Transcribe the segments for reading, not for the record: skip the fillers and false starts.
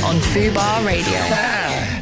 on Fubar Radio.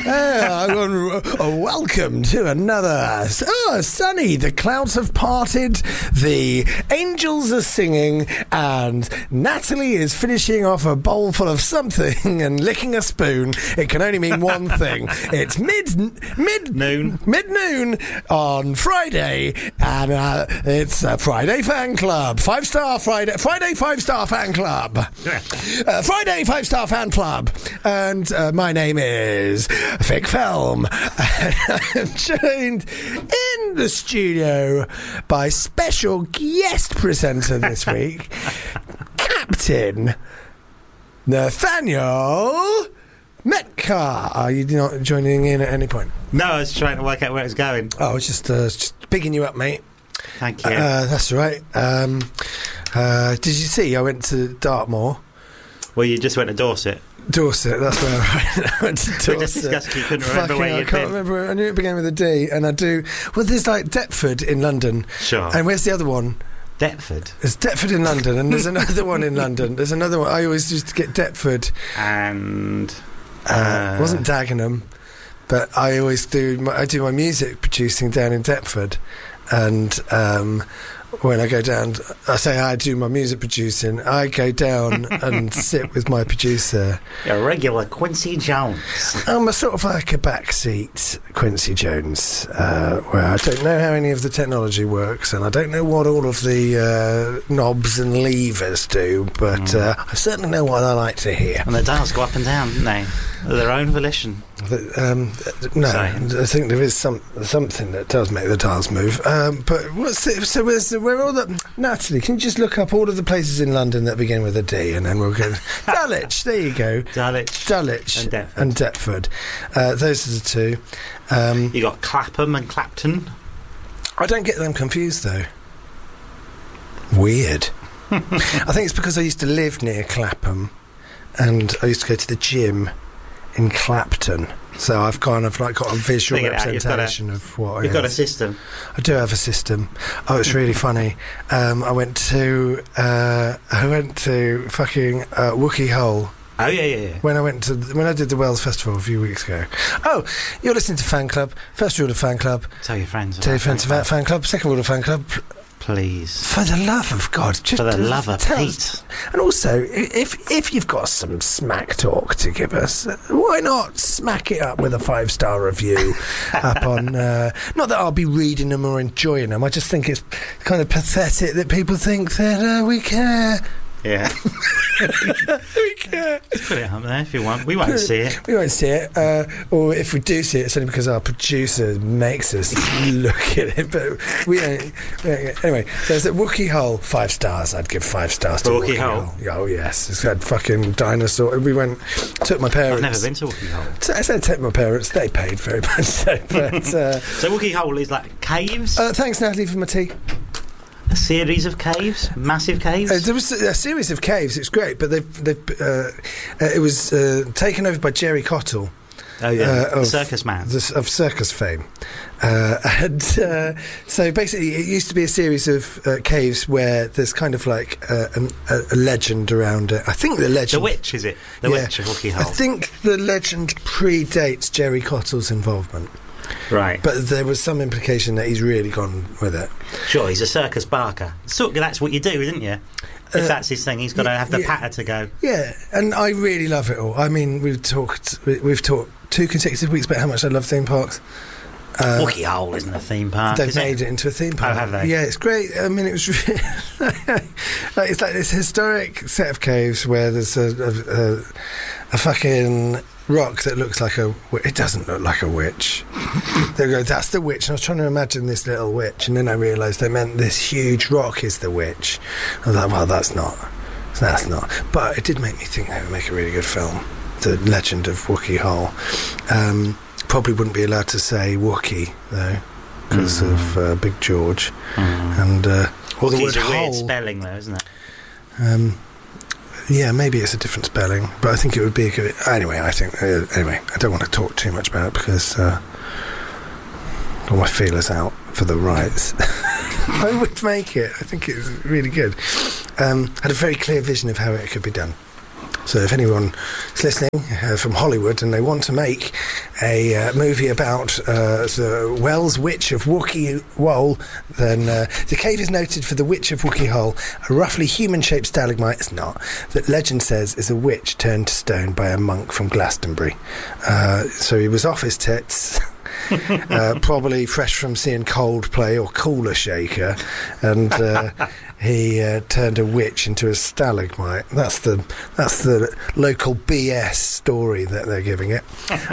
Welcome to another. Sunny. The clouds have parted. The angels are singing, and Natalie is finishing off a bowl full of something and licking a spoon. It can only mean one thing. It's mid-noon on Friday, and it's a Friday fan club. 5-star Friday 5-star fan club. Friday 5-star fan club, and my name is Vic Felm. I'm joined in the studio by special guest presenter this week, Captain Nathaniel Metcalf. Are you not joining in at any point? No, I was trying to work out where it's going. Oh, I was just picking you up, mate. Thank you. That's right. Did you see I went to Dartmoor? Well, you just went to Dorset. Dorset, that's where I went to Dorset. We just discussed you couldn't remember where you'd been. I can't remember. I knew it began with a D, and I do. Well, there's like Deptford in London. Sure. And where's the other one? Deptford. There's Deptford in London, and there's another one in London. There's another one. I always used to get Deptford. And... it wasn't Dagenham, but I always do. I do my music producing down in Deptford, and... when I go down, I say I do my music producing. I go down and sit with my producer. A regular Quincy Jones. I'm a sort of like a backseat Quincy Jones, where I don't know how any of the technology works, and I don't know what all of the knobs and levers do, but I certainly know what I like to hear. And the dials go up and down, don't they? Of their own volition. No, I think there is something that does make the dials move. But where all the... Natalie, can you just look up all of the places in London that begin with a D, and then we'll go... Dulwich, there you go. Dulwich and Deptford. Those are the two. You got Clapham and Clapton. I don't get them confused, though. Weird. I think it's because I used to live near Clapham, and I used to go to the gym in Clapton, so I've kind of like got a visual representation of what you've got a system. I do have a system. Oh, it's really funny. I went to fucking Wookey Hole. Oh yeah. When I did the Wells Festival a few weeks ago. Oh, you're listening to Fan Club. First rule of Fan Club: tell your friends about Fan Club. Second rule of Fan Club: please, for the love of God, just for the love of Pete. And also, if you've got some smack talk to give us, why not smack it up with a 5-star review up on... not that I'll be reading them or enjoying them, I just think it's kind of pathetic that people think that we care. Yeah. We care. Just put it up there if you want. We won't see it. We won't see it. Or if we do see it, it's only because our producer makes us look at it. But we don't. Anyway, so it's at Wookey Hole, 5 stars. I'd give 5 stars to Wookey Hole. Oh, yes. It's had fucking dinosaur. We took my parents. I've never been to Wookey Hole. So I said take my parents. They paid very much so. But, so Wookey Hole is like caves? Thanks, Natalie, for my tea. A series of caves, massive caves. There was a series of caves. It's great, but it was taken over by Jerry Cottle. Oh yeah, circus man of circus fame, and so basically, it used to be a series of caves where there's kind of like a legend around it. I think the legend, the witch, is it? The witch of Wookey Hole. I think the legend predates Jerry Cottle's involvement. Right. But there was some implication that he's really gone with it. Sure, he's a circus barker. So that's what you do, isn't you? If that's his thing, he's got to have the patter to go. Yeah, and I really love it all. I mean, we've talked 2 consecutive weeks about how much I love theme parks. Wookey Hole isn't a theme park. They've made it into a theme park. Oh, have they? Yeah, it's great. I mean, it was really it's like this historic set of caves where there's a fucking rock that looks like it doesn't look like a witch. They go, that's the witch. And I was trying to imagine this little witch, and then I realised they meant this huge rock is the witch. I was like, well, that's not. But it did make me think they would make a really good film, The Legend of Wookey Hole. Probably wouldn't be allowed to say Wookie, though, because of Big George. And or the word a hole. Weird spelling, though, isn't it? Yeah, maybe it's a different spelling, but I think it would be a good... Anyway, I don't want to talk too much about it because I got my feelers out for the rights. I would make it. I think it's really good. Had a very clear vision of how it could be done. So if anyone is listening from Hollywood and they want to make a movie about the Wells Witch of Wookey Hole, then the cave is noted for the Witch of Wookey Hole, a roughly human-shaped stalagmite, it's not, that legend says is a witch turned to stone by a monk from Glastonbury. So he was off his tits. Probably fresh from seeing Coldplay or Cooler Shaker, and he turned a witch into a stalagmite. That's the local BS story that they're giving it.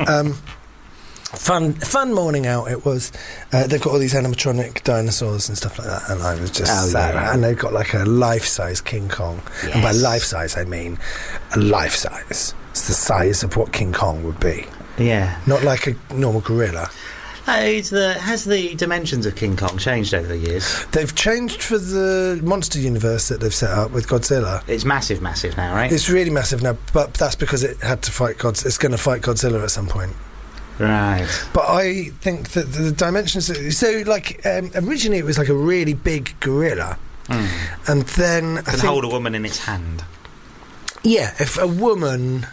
Fun morning out it was. They've got all these animatronic dinosaurs and stuff like that, and I was just sad. Yeah. And they've got like a life-size King Kong, yes. And by life-size I mean a life-size. It's the size of what King Kong would be. Yeah. Not like a normal gorilla. Has the dimensions of King Kong changed over the years? They've changed for the monster universe that they've set up with Godzilla. It's massive now, right? It's really massive now, but that's because it had to fight Godzilla. It's going to fight Godzilla at some point. Right. But I think that the dimensions... So, like, originally it was like a really big gorilla. And then... It can hold a woman in its hand. Yeah, if a woman's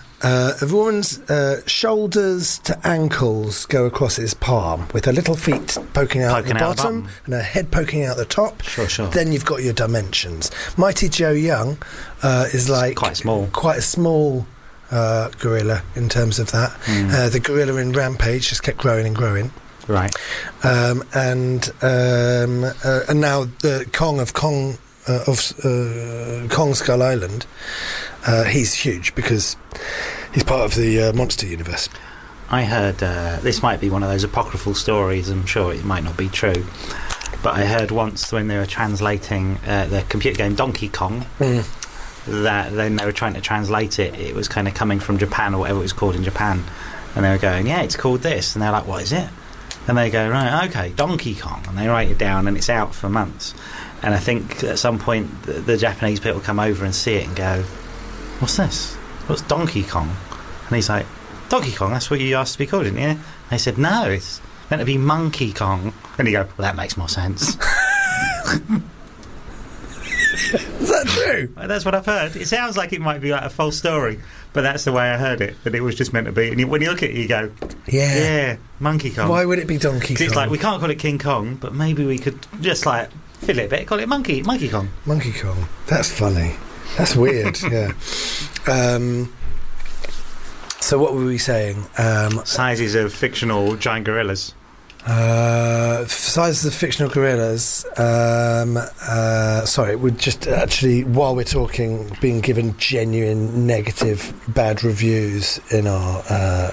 shoulders to ankles go across his palm with her little feet poking out the bottom and her head poking out the top, sure. Then you've got your dimensions. Mighty Joe Young is like quite a small gorilla in terms of that. The gorilla in Rampage just kept growing and growing. Right. And now the Kong of Kong Skull Island. He's huge because he's part of the monster universe. I heard this might be one of those apocryphal stories. I'm sure it might not be true, but I heard once when they were translating the computer game Donkey Kong, that then they were trying to translate it. It was kind of coming from Japan or whatever it was called in Japan, and they were going, "Yeah, it's called this," and they're like, "What is it?" And they go, "Right, okay, Donkey Kong," and they write it down, and it's out for months. And I think at some point the Japanese people come over and see it and go, "What's this? What's Donkey Kong?" And he's like, "Donkey Kong, that's what you asked to be called, didn't you?" And they said, "No, it's meant to be Monkey Kong." And you go, "Well, that makes more sense." Is that true? Well, that's what I've heard. It sounds like it might be like a false story, but that's the way I heard it, that it was just meant to be. And when you look at it, you go, yeah, Monkey Kong. Why would it be Donkey Kong? It's like, we can't call it King Kong, but maybe we could just like fiddle it a bit, call it Monkey Kong. Monkey Kong. That's funny. That's weird, yeah. So what were we saying? Sizes of fictional giant gorillas. Sizes of fictional gorillas. Sorry, we're just actually, while we're talking, being given genuine negative, bad reviews in our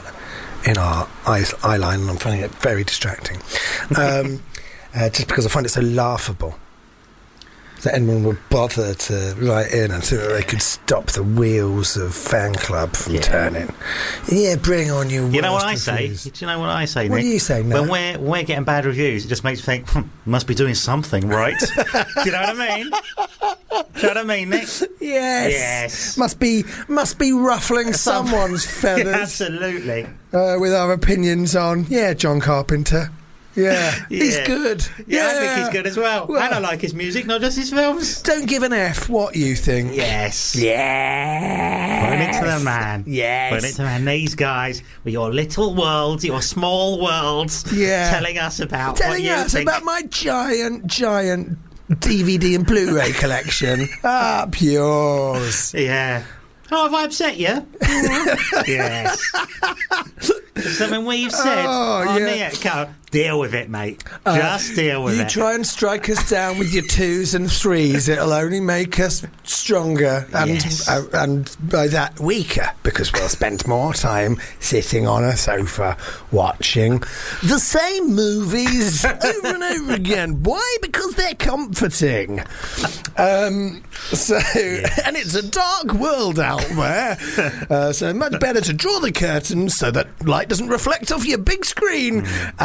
eye line, and I'm finding it very distracting. Just because I find it so laughable that anyone would bother to write in and so that they could stop the wheels of fan club from turning. Yeah, bring on your. You know what I reviews. say? Do you know what I say, Nick? What are you saying now? When we're getting bad reviews, it just makes you think, must be doing something right. Do you know what I mean? Do you know what I mean, Nick? Yes. Must be ruffling someone's feathers. Absolutely. With our opinions on, John Carpenter. Yeah, he's good. Yeah, I think he's good as well. And I like his music, not just his films. Don't give an F what you think. Yes. Yes. Put it to the man. Yes. Put it to the man. These guys with your little worlds, your small worlds, telling us about what you think. About my giant DVD and Blu-ray collection. Up yours. Yeah. Oh, have I upset you? Yes. Something we've said on the echo. Deal with it, mate. Just deal with it. You try and strike us down with your 2s and 3s. It'll only make us stronger and by that weaker, because we'll spend more time sitting on a sofa watching the same movies over and over again. Why? Because they're comforting. And it's a dark world out there. So much better to draw the curtains so that light doesn't reflect off your big screen and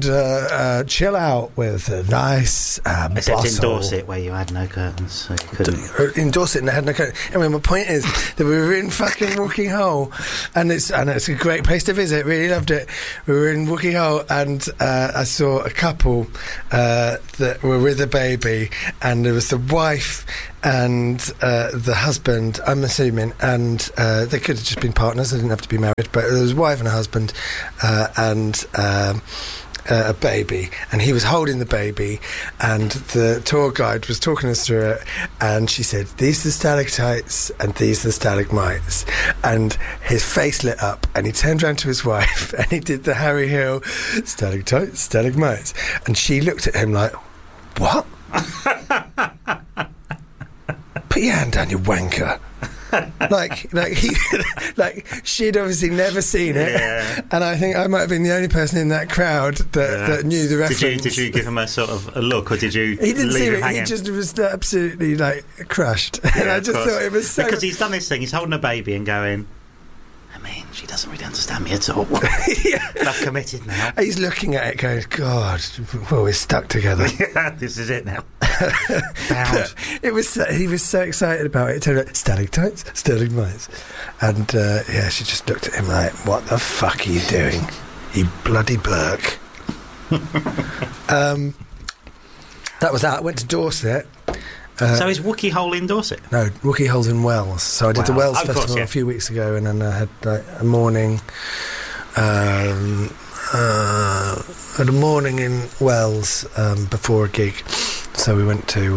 chill out with a nice Except in bottle. Dorset, where you had no curtains, so you couldn't. In Dorset, and I had no curtain. Anyway, my point is that we were in fucking Wookey Hole, and it's a great place to visit. Really loved it. We were in Wookey Hole, and I saw a couple that were with a baby, and there was the wife and the husband, I'm assuming, and they could have just been partners. They didn't have to be married, but there was a wife and a husband, and a baby, and he was holding the baby, and the tour guide was talking us through it, and she said, these are the stalactites and these are the stalagmites, and his face lit up, and he turned around to his wife and he did the Harry Hill stalactites, stalagmites, and she looked at him like, what? Put your hand down, you wanker. like she'd obviously never seen it, and I think I might have been the only person in that crowd that knew the reference. Did you give him a sort of a look, or did you? He didn't see it. Hanging? He just was absolutely crushed, and I just thought it was so. Because he's done this thing. He's holding a baby and going, I mean, she doesn't really understand me at all. I've committed now. He's looking at it going, God, well, we're stuck together. This is it now. He was so excited about it. It turned out stalactites, stalagmites, and she just looked at him like, what the fuck are you doing, you bloody blurk? That was that. I went to Dorset. So is Wookey Hole in Dorset? No, Wookey Hole's in Wells. So I did the Wells Festival a few weeks ago, and then I had a morning. Had a morning in Wells before a gig, so we went to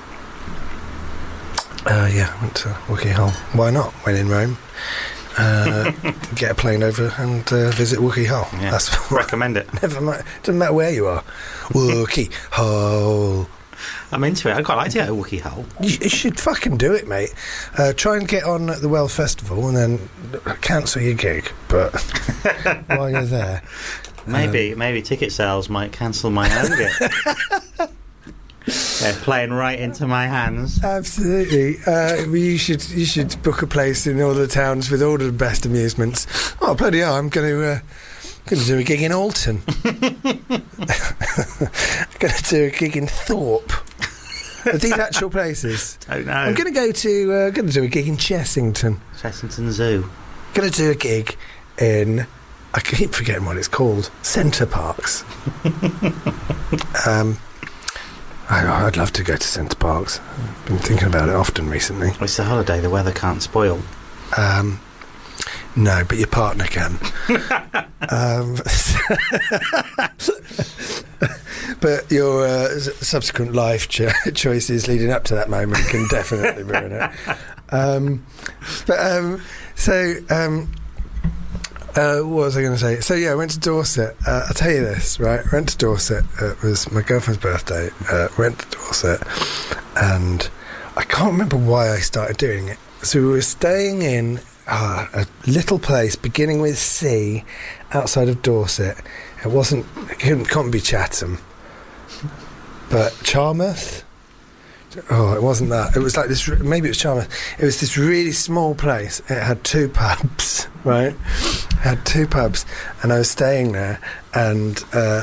Wookey Hole. Why not? When in Rome, get a plane over and visit Wookey Hole. Yeah. That's recommend it. Doesn't matter where you are. Wookey Hole. I'm into it. I'd quite like to go to Wookey Hole. You should fucking do it, mate. Try and get on at the Wells Festival and then cancel your gig. But while you're there, maybe ticket sales might cancel my own gig. They're playing right into my hands. Absolutely. You should book a place in all the towns with all the best amusements. Oh bloody hell! I'm going to do a gig in Alton. Going to do a gig in Thorpe. Are these actual places? Don't know. I'm going to do a gig in Chessington. Chessington Zoo. Going to do a gig in, I keep forgetting what it's called, Centre Parks. I'd love to go to Centre Parks. I've been thinking about it often recently. It's a holiday the weather can't spoil. No, but your partner can. But your subsequent life choices leading up to that moment can definitely ruin it. What was I going to say? So yeah, I went to Dorset. I'll tell you this, right? I went to Dorset. It was my girlfriend's birthday. Went to Dorset, and I can't remember why I started doing it. So we were staying in a little place beginning with C outside of Dorset. It couldn't be Chatham, but Charmouth. Oh, it wasn't that. It was like this. Maybe it was Charmouth. It was this really small place. It had 2 pubs, right? It had 2 pubs, and I was staying there, and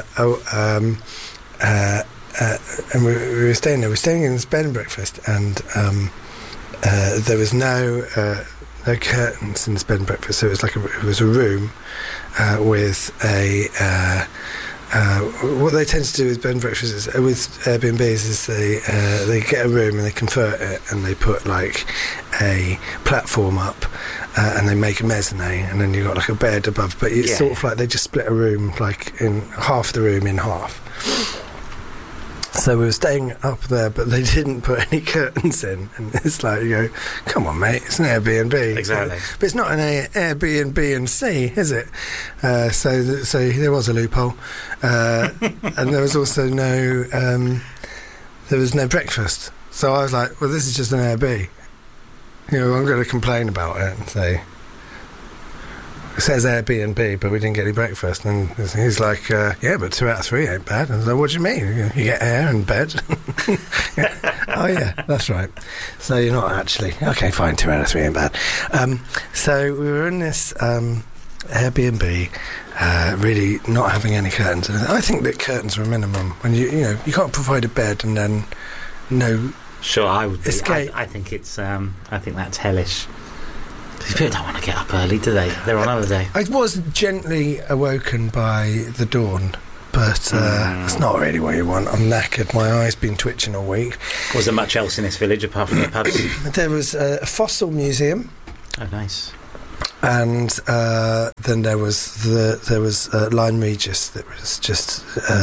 and we were staying there. We were staying in this bed and breakfast, and there was no curtains in this bed and breakfast. So it was a room with a. What they tend to do with bed and breakfasts with Airbnbs is they get a room and they convert it and they put like a platform up and they make a mezzanine and then you've got like a bed above, but it's sort of like they just split a room like in half the room in half. So we were staying up there, but they didn't put any curtains in. And it's like, you go, come on, mate, it's an Airbnb. Exactly. But it's not an Airbnb and C, is it? So there was a loophole. And there was also no breakfast. So I was like, well, this is just an Airbnb. You know, I'm going to complain about it and say, it says Airbnb, but we didn't get any breakfast. And he's like, yeah, but 2 out of 3 ain't bad. I was like, what do you mean? You get air and bed? Yeah. Oh, yeah, that's right. So you're not actually... Okay, fine, 2 out of 3 ain't bad. So we were in this Airbnb, really not having any curtains. And I think that curtains are a minimum. When you can't provide a bed and then no. Sure, I would. Escape. I think it's. I think that's hellish. People don't want to get up early, do they? They're on holiday. I was gently awoken by the dawn, but that's not really what you want. I'm knackered. My eye's been twitching all week. Was there much else in this village apart from the pubs? There was a fossil museum. Oh, nice. And then there was Lyme Regis that was just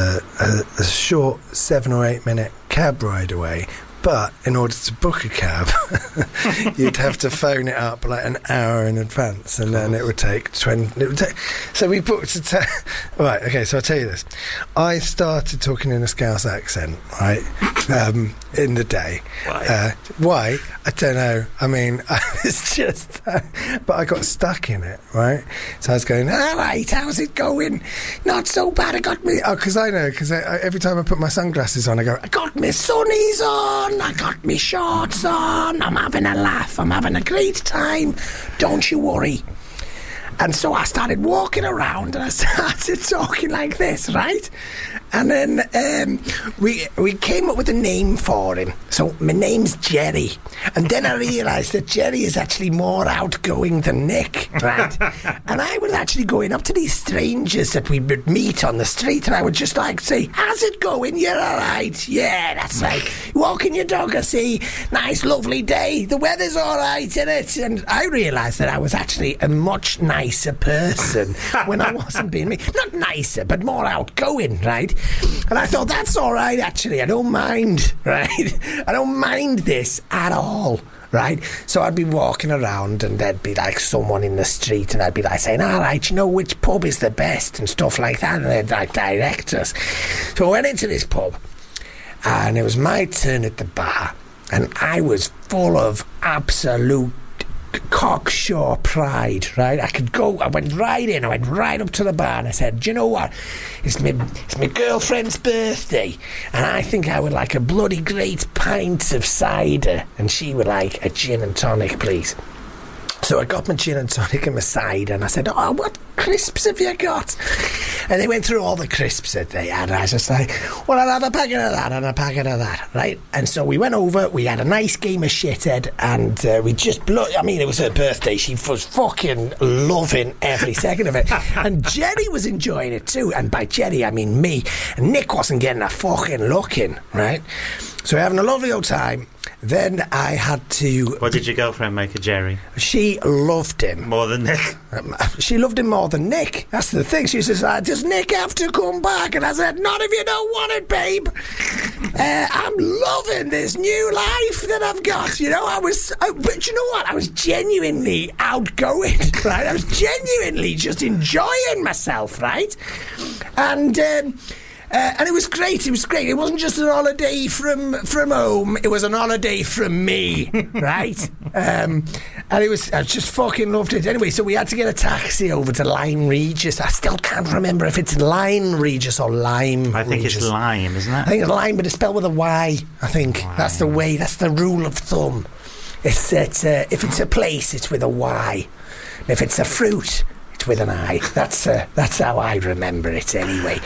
a short 7 or 8 minute cab ride away. But in order to book a cab, you'd have to phone it up like an hour in advance, and then it would take 20. So we booked right. Okay, so I'll tell you this. I started talking in a Scouse accent, right, in the day. Why? I don't know. I mean, it's just. But I got stuck in it, right? So I was going, all right, how's it going? Not so bad. I got me. Oh, because every time I put my sunglasses on, I go, I got my sunnies on. I got me shorts on. I'm having a laugh. I'm having a great time. Don't you worry. And so I started walking around and I started talking like this, right? And then we came up with a name for him. So my name's Jerry. And then I realised that Jerry is actually more outgoing than Nick, right? And I was actually going up to these strangers that we would meet on the street, and I would just like say, how's it going? You're all right? Yeah, that's right. Walking your dog, I see. Nice, lovely day. The weather's all right, isn't it? And I realised that I was actually a much nicer person when I wasn't being me. Not nicer, but more outgoing, right? And I thought, that's all right, actually. I don't mind, right? I don't mind this at all, right? So I'd be walking around and there'd be like someone in the street and I'd be like saying, all right, you know which pub is the best and stuff like that, and they'd like direct us. So I went into this pub and it was my turn at the bar, and I was full of absolute cocksure pride, right? I went right in, I went right up to the bar and I said, do you know what? It's my girlfriend's birthday and I think I would like a bloody great pint of cider, and she would like a gin and tonic, please. So I got my gin and tonic and my cider, and I said, oh, what crisps have you got? And they went through all the crisps that they had, and I was just like, well, I'll have a packet of that and a packet of that, right? And so we went over, we had a nice game of shithead, and we just it was her birthday. She was fucking loving every second of it. And Jerry was enjoying it too, and by Jerry, I mean me. And Nick wasn't getting a fucking look in, right? So we're having a lovely old time. Then I had to... What did your girlfriend make of Jerry? She loved him. More than Nick? She loved him more than Nick. That's the thing. She says, does Nick have to come back? And I said, not if you don't want it, babe. I'm loving this new life that I've got. You know, but you know what? I was genuinely outgoing, right? I was genuinely just enjoying myself, right? And it was great. It was great. It wasn't just an holiday from home. It was an holiday from me, right? And I just fucking loved it. Anyway, so we had to get a taxi over to Lyme Regis. I still can't remember if it's Lyme Regis or Lyme I think Regis. It's Lyme, isn't it? I think it's Lyme, but it's spelled with a Y, I think. Lyme. That's the way. That's the rule of thumb. It's that if it's a place, it's with a Y. And if it's a fruit, it's with an I. That's how I remember it anyway.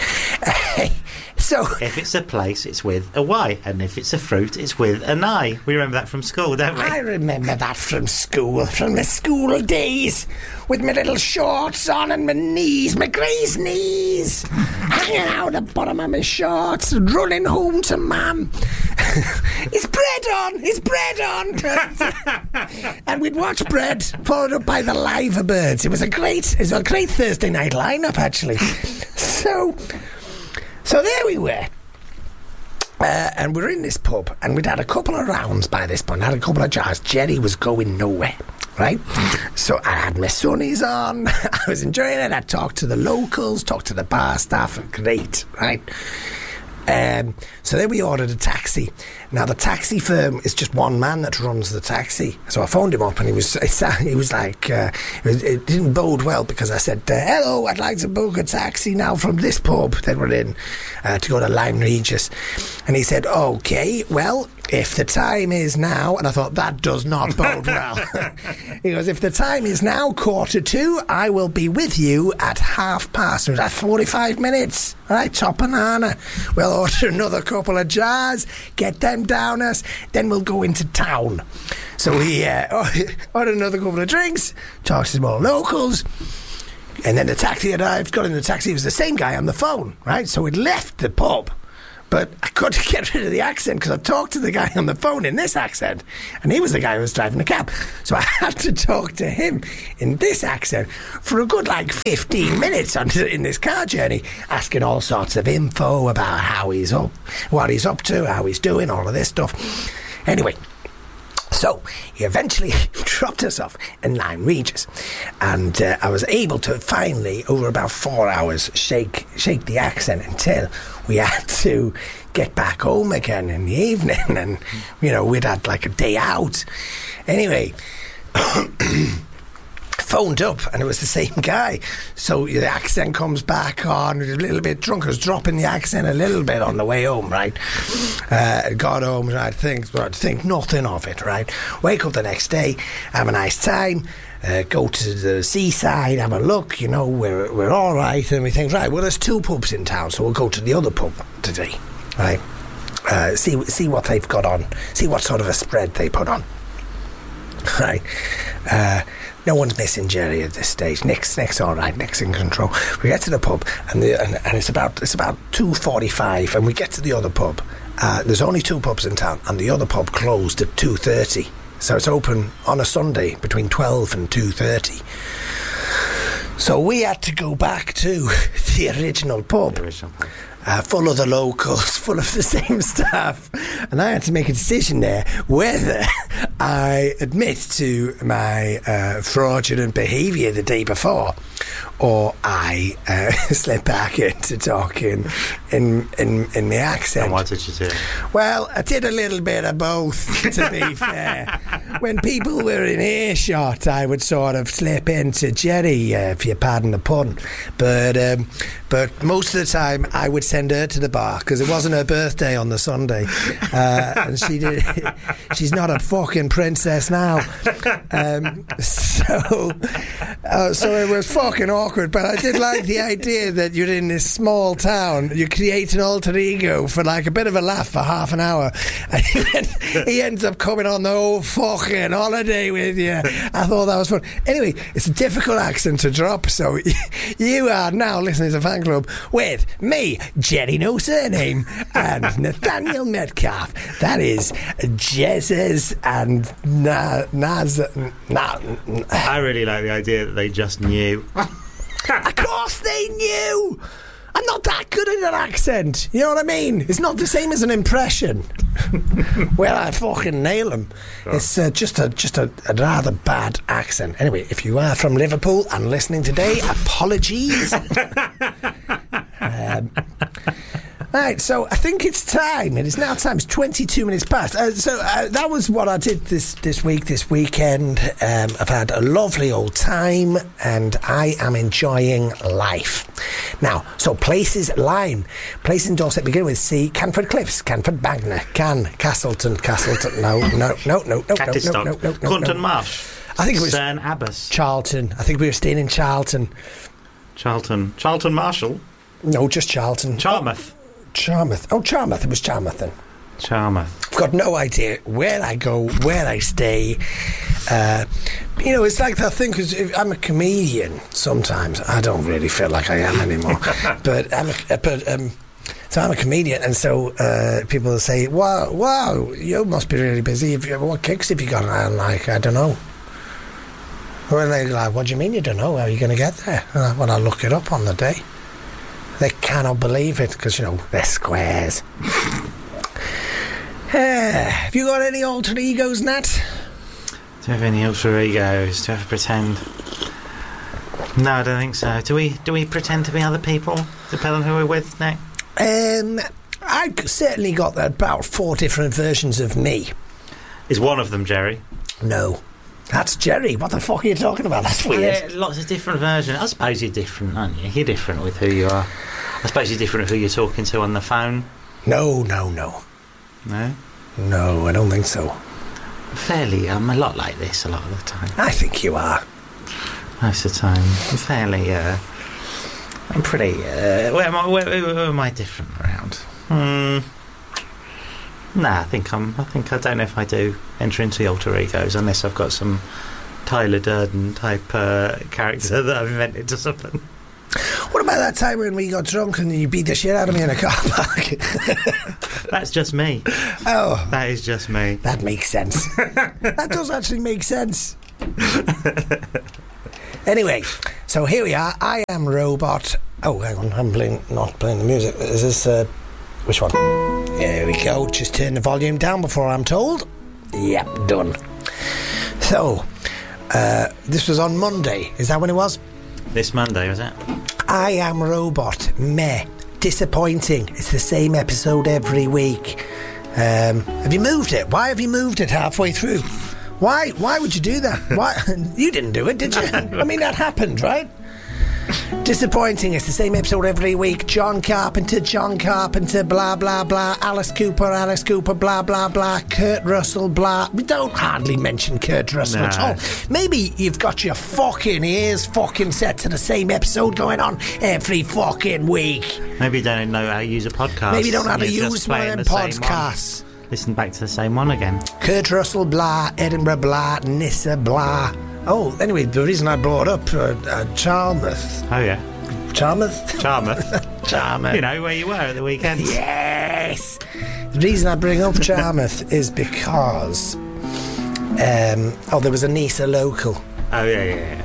So if it's a place, it's with a Y, and if it's a fruit, it's with an I. We remember that from school, don't we? I remember that from school, from the school days, with my little shorts on and my knees, my greys knees, hanging out the bottom of my shorts, running home to Mum. Is bread on? Is bread on? And we'd watch Bread, followed up by the Liver Birds. It was a great Thursday night lineup, actually. So there we were. And we were in this pub, and we'd had a couple of rounds by this point. I had a couple of jars. Jerry was going nowhere, right? So I had my sunnies on. I was enjoying it. I talked to the locals, talked to the bar staff. Great, right? So then we ordered a taxi. Now the taxi firm is just one man that runs the taxi. So I phoned him up, and he was like, it didn't bode well, because I said, hello, I'd like to book a taxi now from this pub that we're in to go to Lyme Regis. And he said, okay, well, if the time is now, and I thought, that does not bode well. He goes, if the time is now 2:45, I will be with you at past. It was at 45 minutes. All right, top banana. We'll order another couple of jars, get them down us, then we'll go into town. So we ordered another couple of drinks, talked to some more locals, and then the taxi arrived, got in the taxi. It was the same guy on the phone, right? So we'd left the pub. But I couldn't get rid of the accent because I talked to the guy on the phone in this accent, and he was the guy who was driving the cab. So I had to talk to him in this accent for a good 15 minutes in this car journey, asking all sorts of info about how he's up, what he's up to, how he's doing, all of this stuff. Anyway, so he eventually dropped us off in Lyme Regis, and I was able to finally, over about 4 hours, shake the accent until we had to get back home again in the evening, and we'd had a day out. Anyway, phoned up, and it was the same guy. So the accent comes back on, a little bit drunk. I was dropping the accent a little bit on the way home, right? Got home, and I'd think nothing of it, right? Wake up the next day, have a nice time, go to the seaside, have a look, we're all right, and we think, right, well, there's 2 pubs in town, so we'll go to the other pub today, right? See what they've got on, see what sort of a spread they put on, right? No one's missing Jerry at this stage. Nick's all right. Nick's in control. We get to the pub, and it's about 2:45, and we get to the other pub. There's only 2 pubs in town, and the other pub closed at 2:30. So it's open on a Sunday between 12 and 2:30. So we had to go back to the original pub. Full of the locals, full of the same staff, and I had to make a decision there whether I admit to my fraudulent behaviour the day before, or I slip back into talking in the accent. And what did you do? Well, I did a little bit of both, to be fair. When people were in earshot, I would sort of slip into Jerry, if you pardon the pun, but most of the time I would send her to the bar because it wasn't her birthday on the Sunday, and she's not a fucking princess now. So it was fucking awkward, but I did like the idea that you're in this small town, you create an alter ego for a bit of a laugh for half an hour, and he ends up coming on the whole fucking holiday with you. I thought that was fun. Anyway, it's a difficult accent to drop, so you are now listening to Fan Club with me, Jerry No Surname, and Nathaniel Metcalf. That is Jez's and Naz. I really like the idea that they just knew. Of course they knew. I'm not that good at an accent. You know what I mean? It's not the same as an impression. Well, I fucking nail them. Oh. It's just a rather bad accent. Anyway, if you are from Liverpool and listening today, apologies. Right, so I think it's time. It is now time. It's 22 minutes past. That was what I did this weekend. I've had a lovely old time, and I am enjoying life. Now, so places: Lyme, place in Dorset, begin with C, Canford Cliffs, Canford Bagner, Castleton, no, Cattistock, Clunton Marsh. I think it was Cerne Abbas, Charlton. I think we were staying in Charlton. Charlton Marshall. No, just Charlton. Charmouth. Oh, Charmouth. It was Charmouth then. Charmouth. I've got no idea where I go, where I stay. It's like that thing, because I'm a comedian sometimes. I don't really feel like I am anymore. So I'm a comedian, and so people say, wow, you must be really busy. What kicks have you got? And I'm like, I don't know. Well, they're like, what do you mean you don't know? How are you going to get there? Well, I look it up on the day. They cannot believe it because, they're squares. Have you got any alter egos, Nat? Do you have any alter egos? Do you ever pretend? No, I don't think so. Do we pretend to be other people, depending on who we're with, Nick? I certainly got about 4 different versions of me. Is one of them Jerry? No. That's Jerry. What the fuck are you talking about? That's weird. Lots of different versions. I suppose you're different, aren't you? You're different with who you are. I suppose you're different with who you're talking to on the phone. No. No? No, I don't think so. I'm a lot like this a lot of the time. I think you are. Most of the time. I'm pretty... where am I different around? Nah, I think I don't know if I do enter into the alter egos unless I've got some Tyler Durden type character that I've invented or something. What about that time when we got drunk and you beat the shit out of me in a car park? That's just me. Oh. That is just me. That makes sense. That does actually make sense. Anyway, so here we are. I am Robot. Oh, hang on. I'm not playing the music. Is this... which one? There we go. Just turn the volume down before I'm told. Yep, done. So, this was on Monday. Is that when it was? This Monday, was it? I Am Robot. Meh. Disappointing. It's the same episode every week. Have you moved it? Why have you moved it halfway through? Why would you do that? Why? You didn't do it, did you? I mean, that happened, right? Disappointing. It's the same episode every week. John Carpenter, blah, blah, blah. Alice Cooper, blah, blah, blah. Kurt Russell, blah. We don't hardly mention Kurt Russell at all. Maybe you've got your fucking ears fucking set to the same episode going on every fucking week. Maybe you don't know how to use a podcast. Maybe you don't know how to use one of them podcasts. Listen back to the same one again. Kurt Russell, blah. Edinburgh, blah. Nissa, blah. Oh, anyway, the reason I brought up Charmouth. Oh, yeah. Charmouth? Charmouth. You know, where you were at the weekend. Yes! The reason I bring up Charmouth is because... there was a Nisa local. Oh, yeah.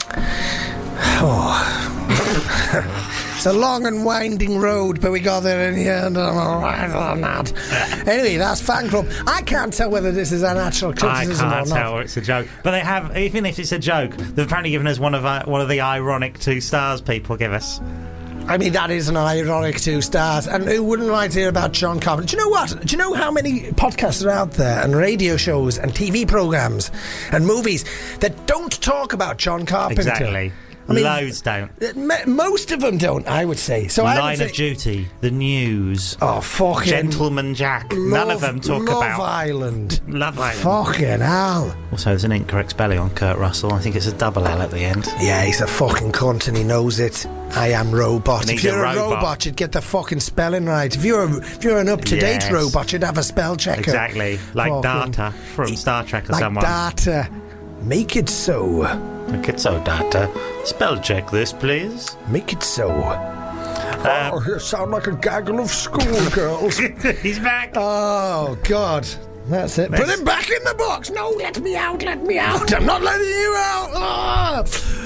Oh... It's a long and winding road, but we got there in the end. I'm all right on that. Anyway, that's Fan Club. I can't tell whether this is an actual criticism or not. I can't tell, or it's a joke. But they have, even if it's a joke, they've apparently given us one of the ironic 2 stars people give us. I mean, that is an ironic 2 stars. And who wouldn't like to hear about John Carpenter? Do you know what? Do you know how many podcasts are out there and radio shows and TV programmes and movies that don't talk about John Carpenter? Exactly. I mean, loads don't. Most of them don't, I would say. So Line of Duty, The News. Oh, fucking... Gentleman Jack. None of them talk about... Love Island. Fucking hell. Also, there's an incorrect spelling on Kurt Russell. I think it's a double L at the end. Yeah, he's a fucking cunt and he knows it. I am Robot. If you're a robot, you'd get the fucking spelling right. If you're an up-to-date robot, you'd have a spell checker. Exactly. Like fucking Data from Star Trek or someone. Like Data. Make it so. Make it so, Data. Spell check this, please. Make it so. You sound like a gaggle of schoolgirls. He's back. Oh, God. That's it. Put him back in the box. No, let me out. I'm not letting you out.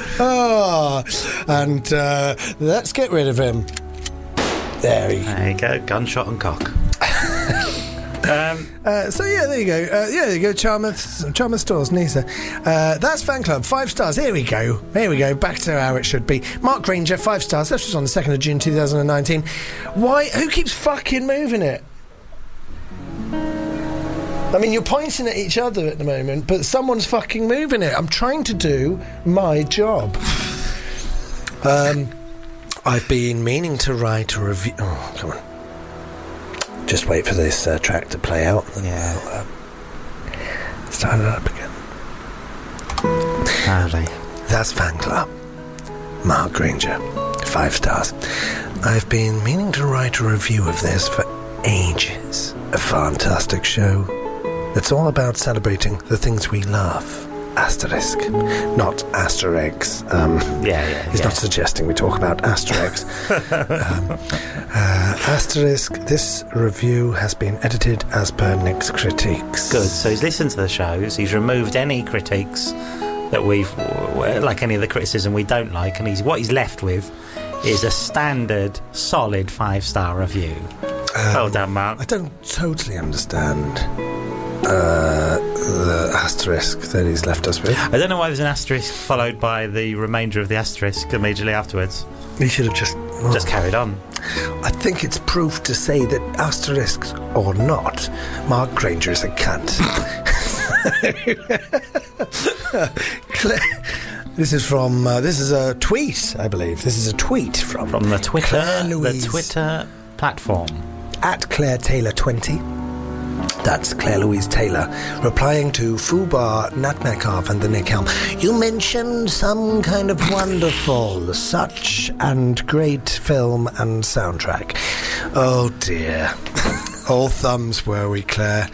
And let's get rid of him. There you go. Gunshot and cock. So yeah, there you go. There you go. Charmouth Stores, Nisa. That's Fan Club. 5 stars. Here we go. Back to how it should be. Mark Granger, 5 stars. This was on the 2nd of June 2019. Why? Who keeps fucking moving it? I mean, you're pointing at each other at the moment, but someone's fucking moving it. I'm trying to do my job. I've been meaning to write a review. Oh, come on. Just wait for this track to play out. Yeah. Start it up again. Howdy. That's Fan Club. Mark Granger, 5 stars. I've been meaning to write a review of this for ages. A fantastic show. It's all about celebrating the things we love. Asterisk, not Asterix. He's not suggesting we talk about Asterix. Asterisk, this review has been edited as per Nick's critiques. Good, so he's listened to the shows, he's removed any critiques that we've, like any of the criticism we don't like, and what he's left with is a standard, solid 5-star review. Well done, Mark. I don't totally understand the asterisk that he's left us with. I don't know why there's an asterisk followed by the remainder of the asterisk immediately afterwards. He should have just carried on. I think it's proof to say that asterisks or not, Mark Granger is a cunt. This is from this is a tweet, I believe. This is a tweet from the Twitter platform at Claire Taylor 20. That's Claire Louise Taylor, replying to Fubar, Nat Metcalf and the Nick Helm. You mentioned some kind of wonderful, such and great film and soundtrack. Oh dear. All thumbs were we, Claire.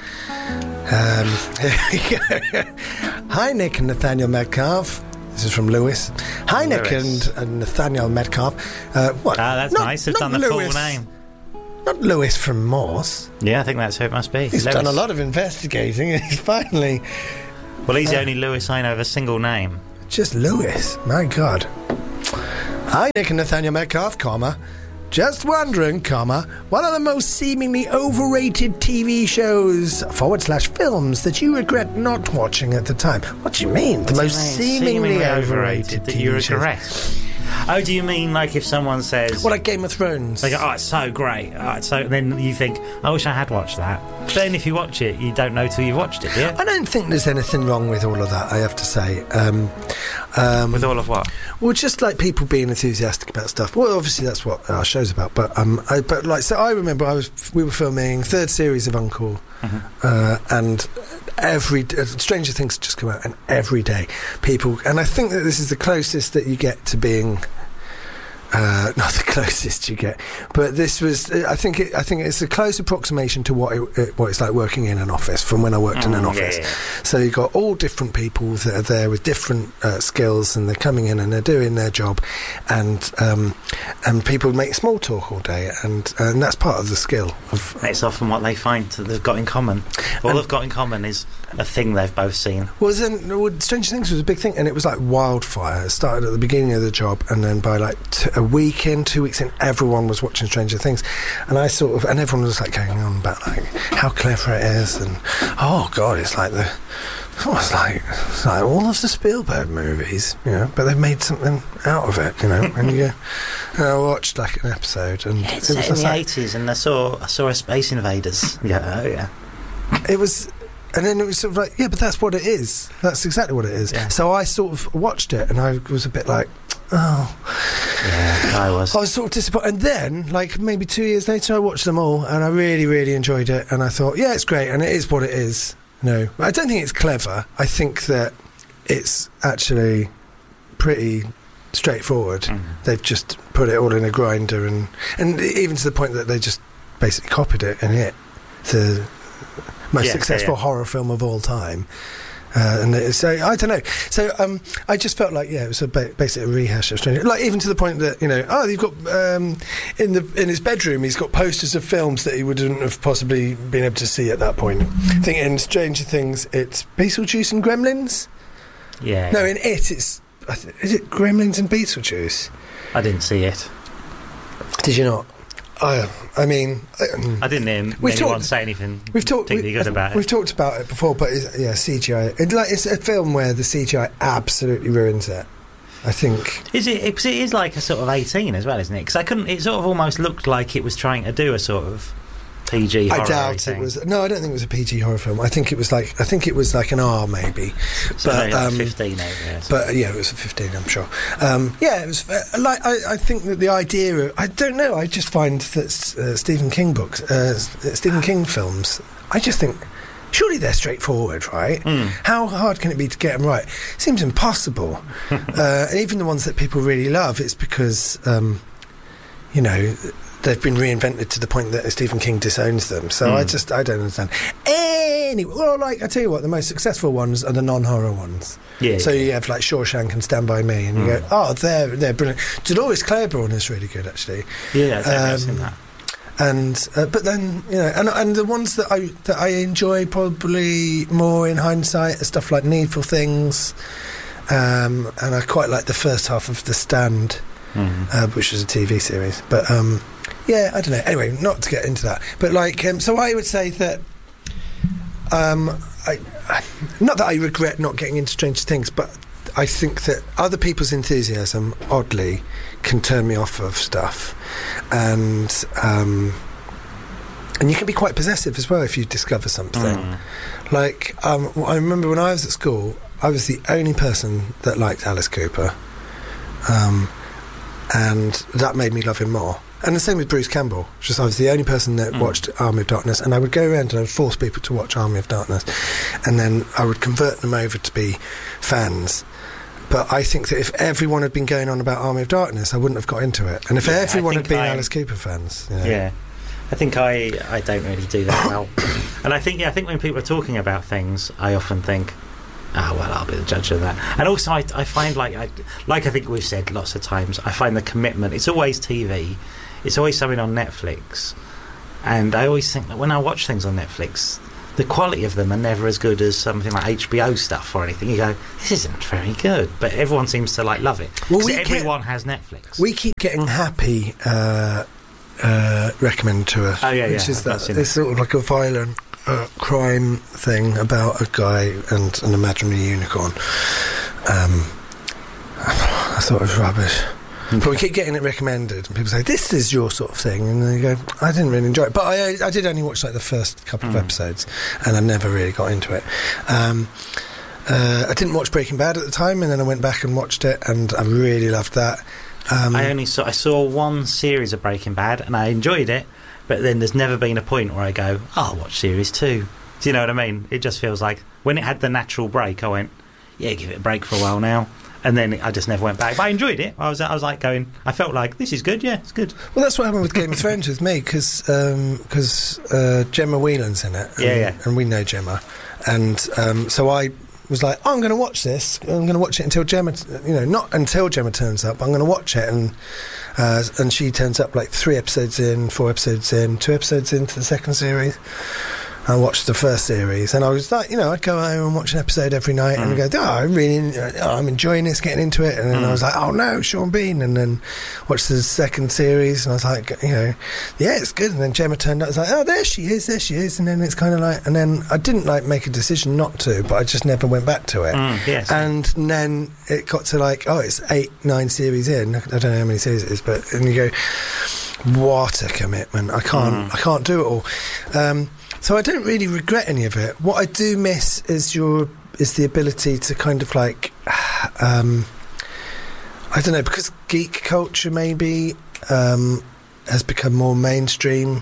Here we go. Hi, Nick and Nathaniel Metcalf. This is from Lewis. Hi, Nick and Nathaniel Metcalf. What? That's nice. They've done the Lewis. full name. Not Lewis from Morse. Yeah, I think that's who it must be. He's Lewis. done a lot of investigating and he's finally... Well, he's the only Lewis I know of a single name. Just Lewis. My God. Hi, Nick and Nathaniel Metcalf, comma. Just wondering, comma, one of the most seemingly overrated TV shows / films that you regret not watching at the time. What do you mean? The most seemingly overrated that TV you shows? regret? Oh, do you mean like if someone says... Well, like Game of Thrones. They go, oh, it's so great. Oh, it's so... Then you think, I wish I had watched that. But then if you watch it, you don't know till you've watched it, do you? I don't think there's anything wrong with all of that, I have to say. With all of what? Well, just like people being enthusiastic about stuff. Well, obviously that's what our show's about. But I remember we were filming third series of Uncle, and every Stranger Things had just come out, and every day people. And I think that this is the closest that you get to being. Not the closest you get, but this was. I think it's a close approximation to what it's like working in an office from when I worked in an office. Yeah. So you've got all different people that are there with different skills, and they're coming in and they're doing their job, and people make small talk all day, and that's part of the skill. It's often what they find that they've got in common. All they've got in common is a thing they've both seen. Well, Stranger Things was a big thing, and it was like wildfire. It started at the beginning of the job, and then by like a week in, 2 weeks in, everyone was watching Stranger Things, and everyone was like going on about like how clever it is, and oh god, it's like all of the Spielberg movies, you know, but they've made something out of it, you know. And I watched like an episode, and it's set in the 80s, and I saw a Space Invaders. Yeah. It was. And then it was sort of like, yeah, but that's what it is. That's exactly what it is. Yeah. So I sort of watched it, and I was a bit like, oh. Yeah, I was sort of disappointed. And then, like, maybe 2 years later, I watched them all, and I really, really enjoyed it. And I thought, yeah, it's great, and it is what it is. No, I don't think it's clever. I think that it's actually pretty straightforward. Mm-hmm. They've just put it all in a grinder, and even to the point that they just basically copied it and hit the most successful horror film of all time. So I don't know. So I just felt like it was basically a rehash of Stranger. Like even to the point that you've got in his bedroom he's got posters of films that he wouldn't have possibly been able to see at that point. I think in Stranger Things it's Beetlejuice and Gremlins. Yeah. No, in it it's is it Gremlins and Beetlejuice? I didn't see it. Did you not? I mean, I didn't hear anyone say anything particularly good about it. We've talked about it before, but CGI. It's a film where the CGI absolutely ruins it. I think. Is it? Because it is like a sort of 18 as well, isn't it? Because it sort of almost looked like it was trying to do a sort of PG horror. I doubt thing. It was. No, I don't think it was a PG horror film. I think it was like an R maybe. So but like 15 over there. But yeah, it was a 15. I'm sure. It was I think that the idea of I don't know. I just find that Stephen King books, Stephen King films. I just think. Surely they're straightforward, right? How hard can it be to get them right? Seems impossible. And even the ones that people really love, it's because, they've been reinvented to the point that Stephen King disowns them. So I don't understand. Anyway, well, I tell you what, the most successful ones are the non-horror ones. Yeah. So you have like Shawshank and Stand By Me, and you go, oh, they're brilliant. Dolores Claiborne is really good, actually. Yeah, I've seen that. And but then and the ones that I enjoy probably more in hindsight are stuff like Needful Things, and I quite like the first half of The Stand, which was a TV series. But I don't know. Anyway, not to get into that, but so I would say that not that I regret not getting into Stranger Things, but I think that other people's enthusiasm, oddly, can turn me off of stuff, and you can be quite possessive as well if you discover something. I remember when I was at school, I was the only person that liked Alice Cooper, and that made me love him more. And the same with Bruce Campbell. Just I was the only person that watched Army of Darkness, and I would go around and I would force people to watch Army of Darkness, and then I would convert them over to be fans. But I think that if everyone had been going on about Army of Darkness, I wouldn't have got into it. And if everyone had been Alice Cooper fans, yeah, I think I don't really do that well. And I think when people are talking about things, I often think, I'll be the judge of that. And also, I find I think we've said lots of times, I find the commitment. It's always TV. It's always something on Netflix, and I always think that when I watch things on Netflix, the quality of them are never as good as something like HBO stuff or anything. You go, this isn't very good, but everyone seems to love it. Well, everyone has Netflix. We keep getting Happy recommended to us. Which is that it's sort of like a violent crime thing about a guy and an imaginary unicorn. I thought it was rubbish. But we keep getting it recommended, and people say, this is your sort of thing, and they go, I didn't really enjoy it. But I did only watch the first couple of episodes, and I never really got into it. I didn't watch Breaking Bad at the time, and then I went back and watched it, and I really loved that. I saw one series of Breaking Bad, and I enjoyed it, but then there's never been a point where I go, I'll watch series 2. Do you know what I mean? It just feels like, when it had the natural break, I went, give it a break for a while now. And then I just never went back. But I enjoyed it. I was like going, I felt like, this is good, it's good. Well, that's what happened with Game of Thrones with me, because Gemma Whelan's in it. And we know Gemma. And so I was like, I'm going to watch this. I'm going to watch it until Gemma, not until Gemma turns up. I'm going to watch it. And she turns up 3 episodes in, 4 episodes in, 2 episodes into the second series. I watched the first series, and I was like, I'd go home and watch an episode every night, and I'd go, I'm enjoying this, getting into it, and then I was like, oh no, Sean Bean, and then watched the second series, and I was like, it's good, and then Gemma turned up, I was like, oh, there she is, and then it's kind of like, and then I didn't make a decision not to, but I just never went back to it, and then it got to it's 8-9 series in, I don't know how many series it is, but, and you go, what a commitment, I can't do it all. So I don't really regret any of it. What I do miss is the ability to kind of I don't know, because geek culture maybe has become more mainstream.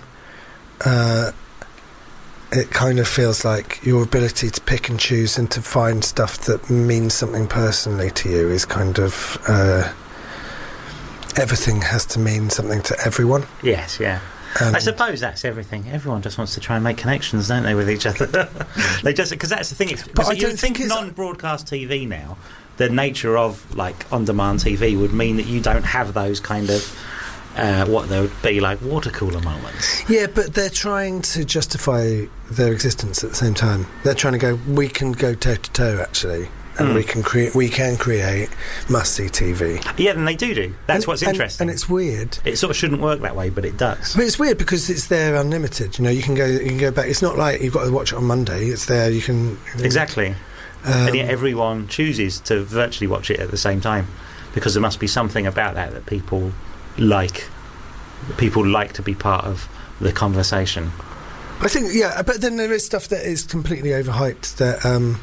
It kind of feels like your ability to pick and choose and to find stuff that means something personally to you is kind of everything has to mean something to everyone. Yes, yeah. I suppose that's everything. Everyone just wants to try and make connections, don't they, with each other? They just, because that's the thing. But I don't think non-broadcast TV now, the nature of on-demand TV would mean that you don't have those kind of what there would be water cooler moments. Yeah, but they're trying to justify their existence at the same time. They're trying to go, we can go toe to toe actually. And we can create must-see TV. Yeah, and they do. That's what's interesting. And it's weird. It sort of shouldn't work that way, but it does. But it's weird because it's there unlimited. You can go back. It's not like you've got to watch it on Monday. It's there. You can exactly. And yet everyone chooses to virtually watch it at the same time because there must be something about that people like. People like to be part of the conversation. I think, but then there is stuff that is completely overhyped that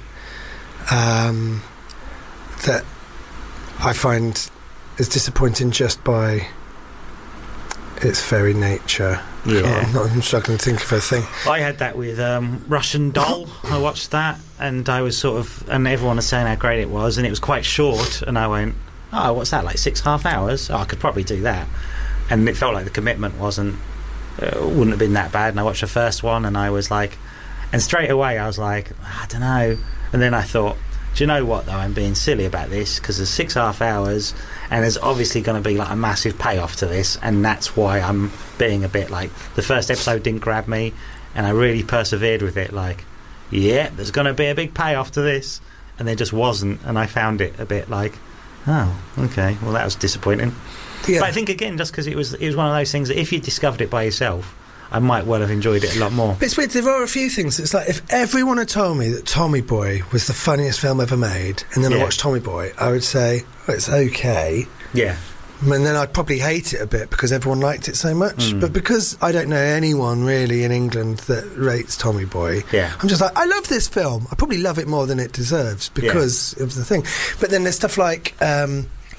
that I find is disappointing just by its very nature. Yeah. I'm struggling to think of a thing. I had that with Russian Doll. I watched that, and I was and everyone was saying how great it was, and it was quite short, and I went, oh, what's that, 6.5 hours? Oh, I could probably do that. And it felt like the commitment wouldn't have been that bad, and I watched the first one, and I was like, and straight away I was like, I don't know. And then I thought, do you know what, though? I'm being silly about this because there's 6.5 hours and there's obviously going to be a massive payoff to this, and that's why I'm being a bit the first episode didn't grab me and I really persevered with it there's going to be a big payoff to this, and there just wasn't, and I found it a bit oh, okay, well that was disappointing. But I think again, just because it was one of those things that if you discovered it by yourself, I might well have enjoyed it a lot more. But it's weird, there are a few things. It's if everyone had told me that Tommy Boy was the funniest film ever made, and then I watched Tommy Boy, I would say, it's okay. Yeah. And then I'd probably hate it a bit because everyone liked it so much. But because I don't know anyone really in England that rates Tommy Boy, I'm just I love this film. I probably love it more than it deserves because of the thing. But then there's stuff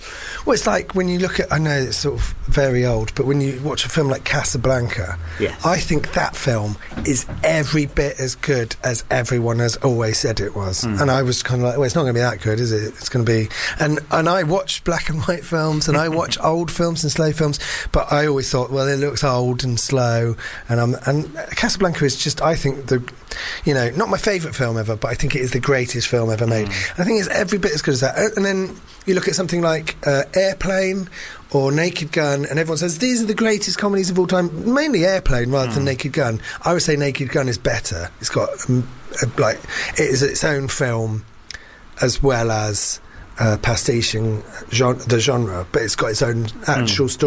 Well, it's like when you look at, I know it's sort of very old, but when you watch a film like Casablanca, Yes. I think that film is every bit as good as everyone has always said it was. And I was kind of like, well, it's not going to be that good, is it? It's going to be... And I watch black and white films, and I watch old films and slow films, but I always thought, well, it looks old and slow, and Casablanca is just, I think, not my favourite film ever, but I think it is the greatest film ever made. I think it's every bit as good as that. And then you look at something like Airplane or Naked Gun, and everyone says these are the greatest comedies of all time. Mainly Airplane rather than Naked Gun. I would say Naked Gun is better. It's got it is its own film as well as pastiching the genre, but it's got its own actual story.